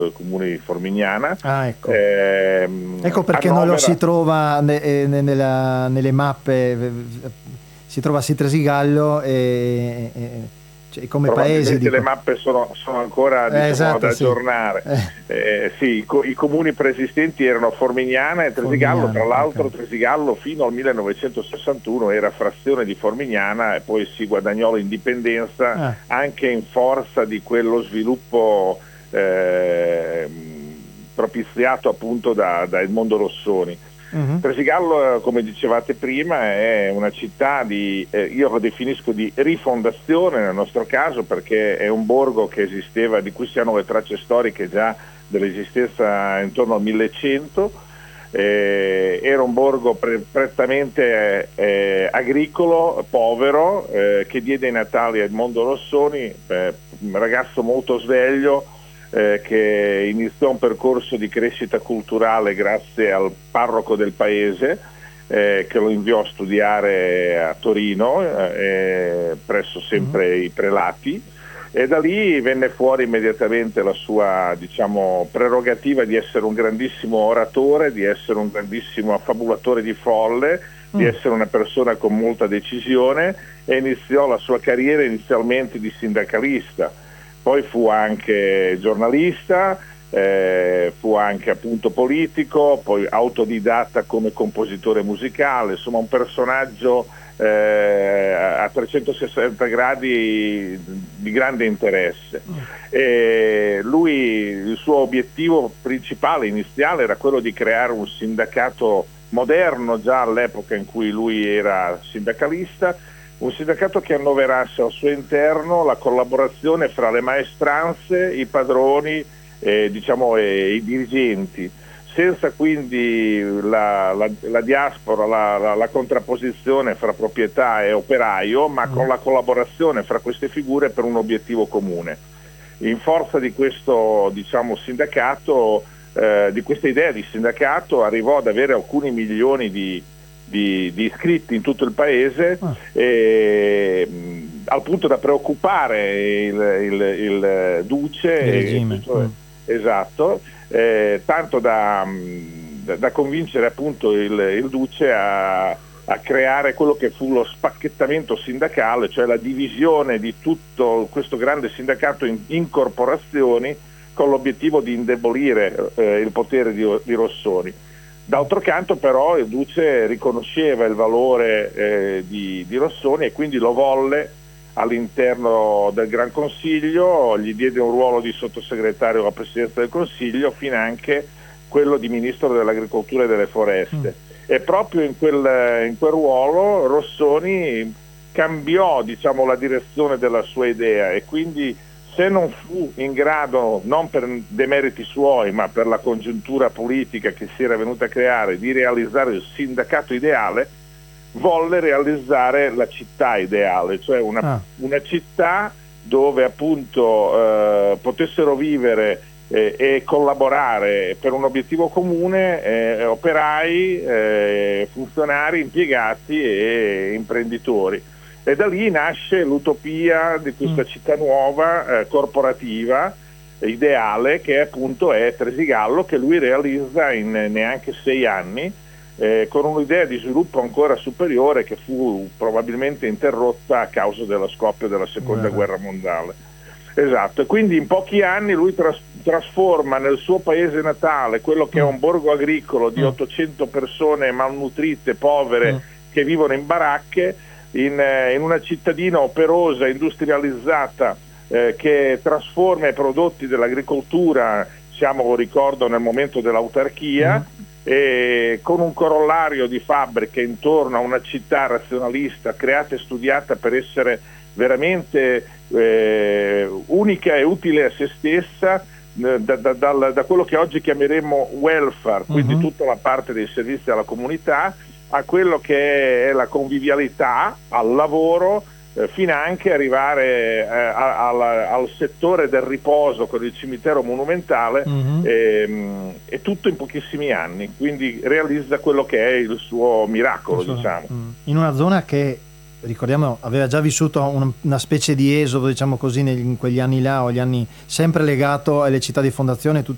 comune di Formignana. Ah, ecco. Ecco perché non lo si trova nelle mappe, si trova a Tresigallo cioè, come paesi. Le mappe sono ancora esatto, da aggiornare. Sì, i comuni preesistenti erano Formignana e Tresigallo. Tra l'altro, okay. Tresigallo fino al 1961 era frazione di Formignana e poi si guadagnò l'indipendenza anche in forza di quello sviluppo propiziato appunto da Edmondo Rossoni. Tresigallo, come dicevate prima, è una città io lo definisco di rifondazione nel nostro caso, perché è un borgo che esisteva, di cui si hanno le tracce storiche già dell'esistenza intorno al 1100. Era un borgo prettamente agricolo, povero, che diede i natali a Edmondo Rossoni, un ragazzo molto sveglio, che iniziò un percorso di crescita culturale grazie al parroco del paese, che lo inviò a studiare a Torino, presso sempre i prelati, e da lì venne fuori immediatamente la sua, diciamo, prerogativa di essere un grandissimo oratore, di essere un grandissimo affabulatore di folle, di essere una persona con molta decisione, e iniziò la sua carriera inizialmente di sindacalista. Poi fu anche giornalista, fu anche appunto politico, poi autodidatta come compositore musicale, insomma un personaggio a 360 gradi di grande interesse. Lui, il suo obiettivo principale iniziale era quello di creare un sindacato moderno già all'epoca in cui lui era sindacalista, un sindacato che annoverasse al suo interno la collaborazione fra le maestranze, i padroni e i dirigenti, senza quindi la diaspora, la contrapposizione fra proprietà e operaio, ma con la collaborazione fra queste figure per un obiettivo comune. In forza di questo, diciamo, sindacato, di questa idea di sindacato, arrivò ad avere alcuni milioni di iscritti in tutto il paese, al punto da preoccupare il duce, esatto, tanto da convincere appunto il duce a creare quello che fu lo spacchettamento sindacale, cioè la divisione di tutto questo grande sindacato in corporazioni, con l'obiettivo di indebolire il potere di Rossoni. D'altro canto però il duce riconosceva il valore di Rossoni e quindi lo volle all'interno del Gran Consiglio, gli diede un ruolo di sottosegretario alla Presidenza del Consiglio, finanche quello di Ministro dell'Agricoltura e delle Foreste. E proprio in quel ruolo Rossoni cambiò, diciamo, la direzione della sua idea, e quindi, se non fu in grado, non per demeriti suoi, ma per la congiuntura politica che si era venuta a creare, di realizzare il sindacato ideale, volle realizzare la città ideale, cioè una città dove appunto potessero vivere e collaborare per un obiettivo comune operai, funzionari, impiegati e imprenditori. E da lì nasce l'utopia di questa città nuova, corporativa, ideale, che appunto è Tresigallo, che lui realizza in neanche 6 anni, con un'idea di sviluppo ancora superiore, che fu probabilmente interrotta a causa dello scoppio della Seconda Guerra Mondiale. Esatto, e quindi in pochi anni lui trasforma nel suo paese natale quello che è un borgo agricolo di 800 persone malnutrite, povere, che vivono in baracche, in una cittadina operosa, industrializzata, che trasforma i prodotti dell'agricoltura, ricordo nel momento dell'autarchia, e con un corollario di fabbriche intorno a una città razionalista, creata e studiata per essere veramente unica e utile a se stessa, da quello che oggi chiameremo welfare, quindi tutta la parte dei servizi alla comunità, a quello che è la convivialità, al lavoro, finanche arrivare al settore del riposo con il cimitero monumentale, e tutto in pochissimi anni, quindi realizza quello che è il suo miracolo, diciamo. In una zona che, ricordiamo, aveva già vissuto una specie di esodo, diciamo così, in quegli anni là, o gli anni, sempre legato alle città di fondazione, tutti